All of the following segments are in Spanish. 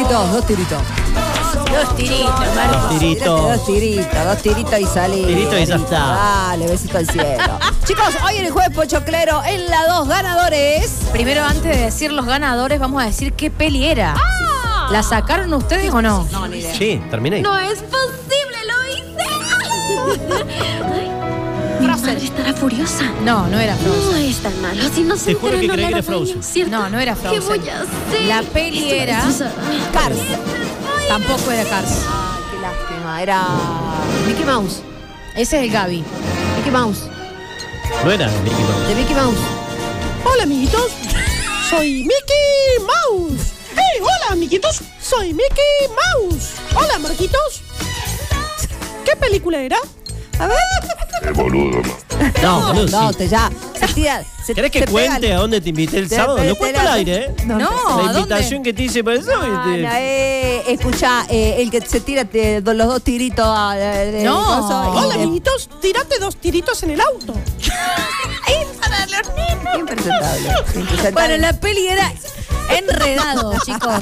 Dos tiritos, Marcos. Dos tiritos y salí. Tirito y ya está. Dale, besito al cielo. Chicos, hoy en el jueves pochoclero, en la 2 ganadores. Primero, antes de decir los ganadores, vamos a decir qué peli era. ¿La sacaron ustedes o no? No, ni idea. Sí, terminé. No es posible, lo hice. Mi madre estará furiosa. No, no era No Frozen. es tan malo. Si no se Te juro entera, que no creí le que era hará daño, Frozen. ¿cierto? No, no era ¿Qué Frozen. voy a hacer? La peli era... Cars. Tampoco era Cars. Ay, qué lástima. Era Mickey Mouse. Ese es el Gaby. Mickey Mouse. No era Mickey Mouse. De Mickey Mouse. Hola, amiguitos. Soy Mickey Mouse. ¡Hey, hola, amiguitos! Soy Mickey Mouse. Hola, Marquitos. ¿Qué película era? A ver. Qué boludo, No, boludo, No, sí. te ya. Se tira. ¿Querés que cuente a dónde te invité el sábado? Lo cuento al aire, ¿eh? No, La ¿a invitación dónde? que te hice para eso. Escucha, el que se tira los dos tiritos. No. Hola, amiguitos. Tírate 2 tiritos en el auto. Impresentable. Impresentable. Bueno, la peli era Enredados, chicos.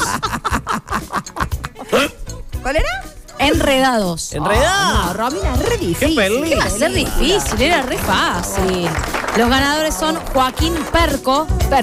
¿Cuál era? Enredados. ¡Enredada! No, Romina, es re difícil. ¡Qué peli! ¿Qué va a ser difícil? Era re fácil. Los ganadores son Joaquín Perco,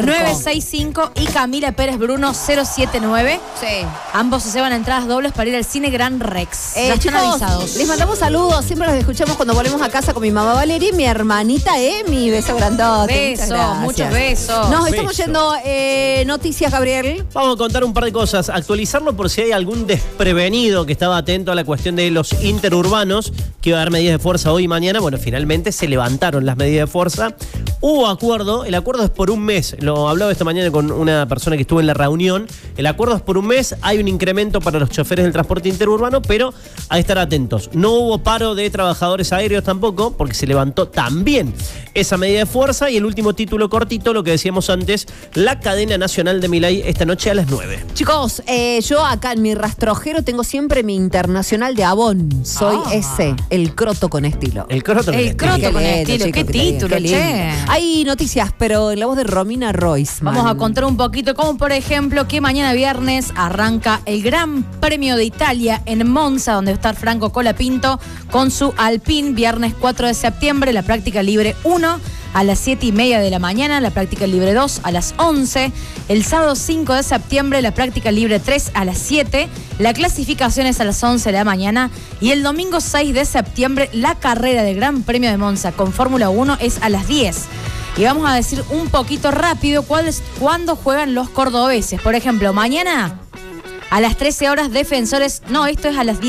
965, y Camila Pérez Bruno, 079. Sí. Ambos se llevan entradas dobles para ir al Cine Gran Rex. Ya están Chicos, avisados. les mandamos saludos. Siempre los escuchamos cuando volvemos a casa con mi mamá Valeria y mi hermanita Emi. Beso grandote. Muchas Besos, gracias. muchos besos. Nos estamos Beso. yendo noticias, Gabriel. Vamos a contar un par de cosas, actualizarlo por si hay algún desprevenido que estaba atento a la cuestión de los interurbanos, que iba a haber medidas de fuerza hoy y mañana. Bueno, finalmente se levantaron las medidas de fuerza. Hubo acuerdo, el acuerdo es por un mes. Lo hablaba esta mañana con una persona que estuvo en la reunión. El acuerdo es por un mes, hay un incremento para los choferes del transporte interurbano, pero a estar atentos. No hubo paro de trabajadores aéreos tampoco, porque se levantó también esa medida de fuerza. Y el último título cortito, lo que decíamos antes, la cadena nacional de Milei esta noche a las 9. Chicos, yo acá en mi rastrojero tengo siempre mi internacional de Avon. Soy ese, el croto con estilo. El croto. El croto Qué con lindo, estilo. chico, Qué que te diga, título, qué lindo. che. Hay noticias, pero en la voz de Romina Roisman. Vamos a contar un poquito, como por ejemplo que mañana viernes arranca el Gran Premio de Italia en Monza, donde va a estar Franco Colapinto con su Alpine. Viernes 4 de septiembre, la práctica libre 1 a las 7:30 de la mañana, la práctica libre 2 a las 11. El sábado 5 de septiembre, la práctica libre 3 a las 7. La clasificación es a las 11 de la mañana. Y el domingo 6 de septiembre, la carrera del Gran Premio de Monza con Fórmula 1 es a las 10. Y vamos a decir un poquito rápido cuándo juegan los cordobeses. Por ejemplo, mañana a las 13 horas, Defensores... No, esto es a las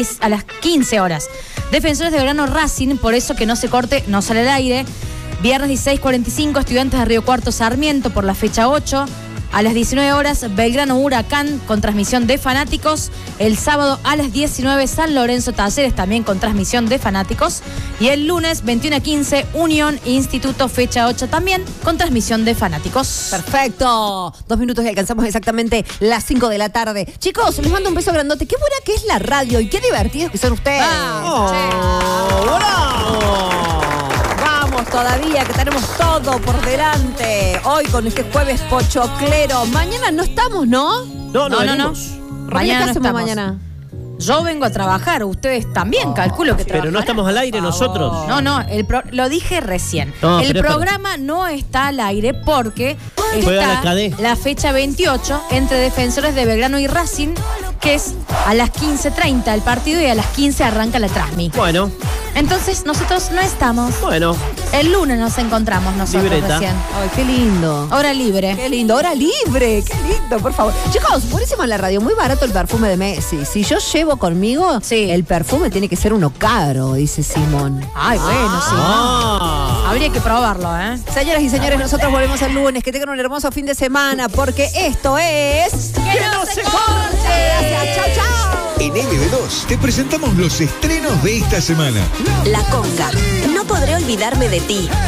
15 horas. Defensores de Belgrano Racing, por eso que no se corte, no sale al aire. Viernes 16:45, Estudiantes de Río Cuarto Sarmiento por la fecha 8. A las 19 horas, Belgrano Huracán con transmisión de fanáticos. El sábado a las 19, San Lorenzo Talleres también con transmisión de fanáticos. Y el lunes 21:15, Unión Instituto, fecha 8 también con transmisión de fanáticos. Perfecto. 2 minutos y alcanzamos exactamente las 5 de la tarde. Chicos, les mando un beso grandote. Qué buena que es la radio y qué divertidos que son ustedes. Vamos todavía, que tenemos todo por delante. Hoy con este jueves pochoclero. Mañana no estamos, ¿no? No. Romina, Mañana ¿qué no hacemos estamos. mañana? Yo vengo a trabajar, ustedes también, calculo que Pero no trabajarán. estamos al aire nosotros. No, lo dije recién. No, el pero programa no está al aire porque Juega la está KD. la fecha 28 entre Defensores de Belgrano y Racing, que es a las 15:30 el partido y a las 15 arranca la transmi. Bueno, Entonces nosotros no estamos. bueno. El lunes nos encontramos nosotros Libreta. recién. Ay, qué lindo. Hora libre. Qué lindo, hora libre, qué lindo, por favor. Chicos, buenísimo en la radio, muy barato el perfume de Messi. Si yo llevo conmigo, Sí. el perfume tiene que ser uno caro, dice Simón. Ay, bueno, sí. Habría que probarlo, ¿eh? Señoras y señores, nosotros volvemos el lunes. Que tengan un hermoso fin de semana, porque esto es... ¡Que no se corte! Gracias, chao, chao. En LB2 te presentamos los estrenos de esta semana. La Conga. No podré olvidarme de ti.